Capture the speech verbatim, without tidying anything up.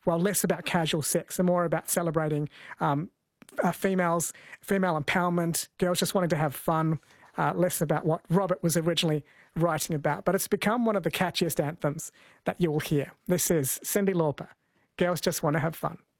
well, less about casual sex and more about celebrating um, uh, females, female empowerment, girls just wanting to have fun, uh, less about what Robert was originally writing about. But it's become one of the catchiest anthems that you will hear. This is Cyndi Lauper, Girls Just Want to Have Fun.